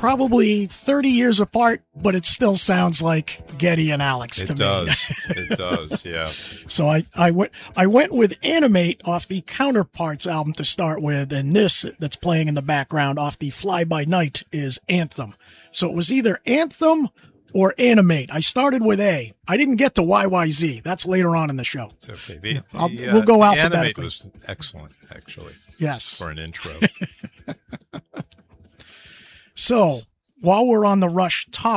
probably 30 years apart, but it still sounds like Geddy and Alex to me. It does, yeah. So I went with Animate off the Counterparts album to start with, and this that's playing in the background off the Fly By Night is Anthem. So it was either Anthem or Animate. I started with A. I didn't get to YYZ. That's later on in the show. It's okay. We'll go alphabetically. Animate was excellent, actually. Yes. For an intro. So while we're on the Rush top.